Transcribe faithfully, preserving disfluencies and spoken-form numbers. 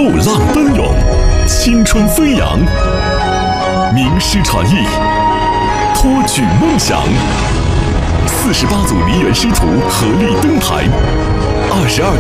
后浪奔涌，青春飞扬，名师传艺，托举梦想。四十八组梨园师徒合力登台，二十二